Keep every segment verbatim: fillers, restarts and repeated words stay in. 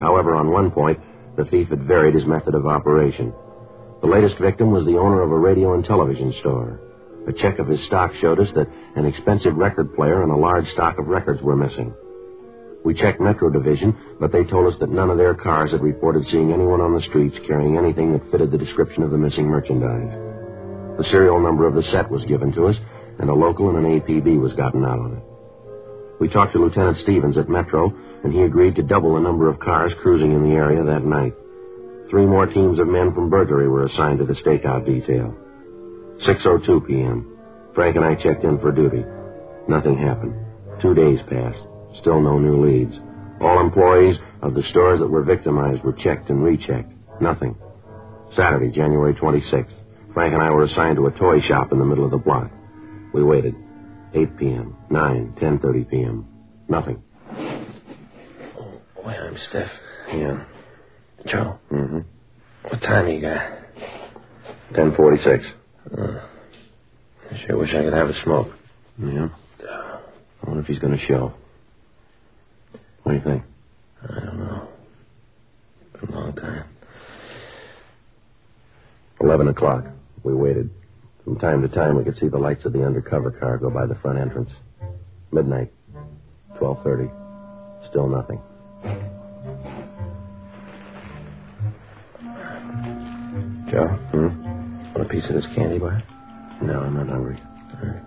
However, on one point, the thief had varied his method of operation. The latest victim was the owner of a radio and television store. A check of his stock showed us that an expensive record player and a large stock of records were missing. We checked Metro Division, but they told us that none of their cars had reported seeing anyone on the streets carrying anything that fitted the description of the missing merchandise. The serial number of the set was given to us, and a local and an A P B was gotten out on it. We talked to Lieutenant Stevens at Metro, and he agreed to double the number of cars cruising in the area that night. Three more teams of men from burglary were assigned to the stakeout detail. six oh two p.m. Frank and I checked in for duty. Nothing happened. Two days passed. Still no new leads. All employees of the stores that were victimized were checked and rechecked. Nothing. Saturday, January twenty-sixth. Frank and I were assigned to a toy shop in the middle of the block. We waited. eight p.m., nine, ten thirty p.m. Nothing. Oh, boy, I'm stiff. Yeah. Joe? Mm-hmm. What time you got? ten forty-six. Uh, I sure wish I could have a smoke. Yeah. I wonder if he's going to show. What do you think? I don't know. Been a long time. Eleven o'clock. We waited. From time to time, we could see the lights of the undercover car go by the front entrance. Midnight. twelve thirty. Still nothing. Joe? Hmm? Want a piece of this candy bar? No, I'm not hungry. All right.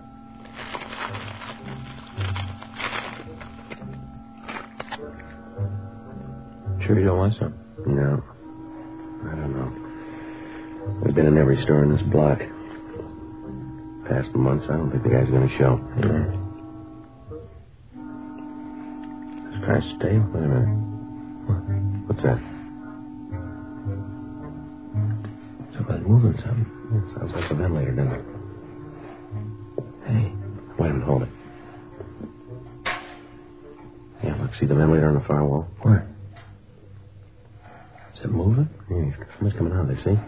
Sure you don't want some? No. I don't know. We've been in every store in this block. Past months, I don't think the guy's going to show. Mm. This car's stale? Wait a minute. What? What's that? Somebody's moving something. Yeah, sounds like the ventilator, doesn't it? Hey. Wait a minute, hold it. Yeah, look, see the ventilator on the far wall? Where? Is it moving? Yeah, somebody's coming out, they see?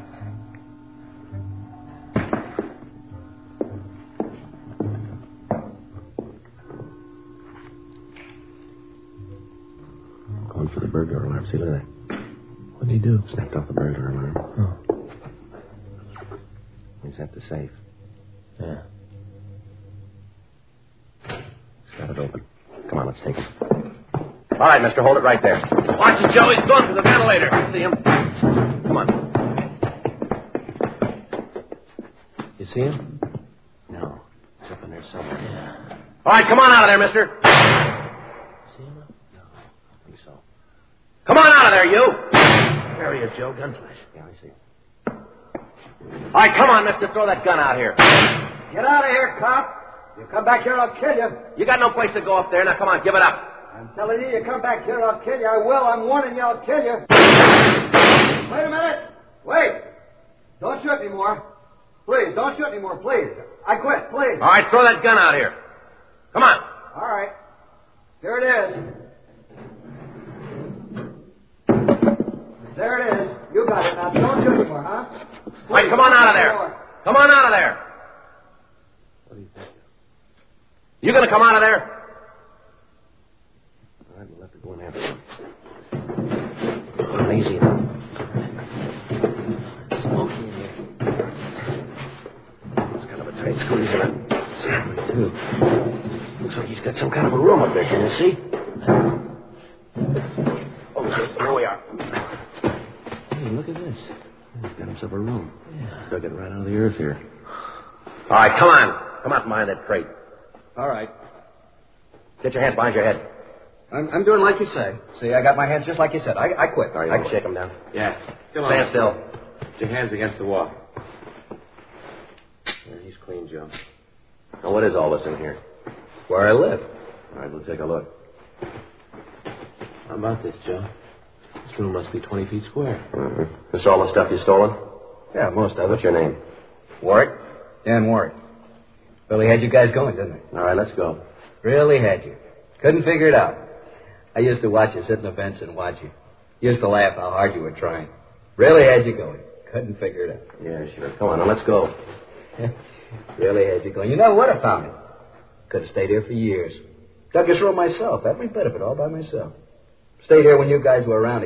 Going for the burglar alarm. See, look at that. What did he do? Snapped off the burglar alarm. Oh. He's at the safe. Yeah. He's got it open. Come on, let's take it. All right, mister, hold it right there. Watch it, Joe. He's going for the ventilator. I see him. Come on. You see him? No. He's up in there somewhere. Yeah. All right, come on out of there, mister. See him? No, I think so. Come on out of there, you. There he is, Joe. Gun flash. Yeah, I see. All right, come on, mister. Throw that gun out here. Get out of here, cop. You come back here, I'll kill you. You got no place to go up there. Now, come on, give it up. I'm telling you, you come back here, I'll kill you. I will. I'm warning you, I'll kill you. Wait a minute. Wait. Don't shoot anymore. Please, don't shoot anymore, please. I quit, please. All right, throw that gun out here. Come on. All right. Here it is. There it is. You got it. Now, don't shoot anymore, huh? Please, All right, come on out of there. Anymore. Come on out of there. What do you think? You gonna come out of there? All right, we'll have to go in after him. Oh, easy now. It's smoky in here. It's kind of a tight squeeze in it. Certainly, too. Looks like he's got some kind of a room up there, can you see? Okay, here we are. Hey, look at this. He's got himself a room. Yeah. Dug it right out of the earth here. All right, come on. Come out from behind that crate. All right. Get your hands behind your head. I'm, I'm doing like you say. See, I got my hands just like you said. I, I quit. All right, I you want to shake them down? Yeah. Come Stand on. still. Put your hands against the wall. Yeah, he's clean, Joe. Now, what is all this in here? Where I live. All right, we'll take a look. How about this, Joe? This room must be twenty feet square. Mm-hmm. This all the stuff you stolen? Yeah, most of What's it. your name? Warwick? Dan Warwick. Really had you guys going, didn't it? All right, let's go. Really had you. Couldn't figure it out. I used to watch you sit on the bench and watch you. Used to laugh how hard you were trying. Really had you going. Couldn't figure it out. Yeah, sure. Come on, now let's go. Really had you going. You never would have found it. Could have stayed here for years. Dug this room myself. Every bit of it all by myself. Stayed here when you guys were around.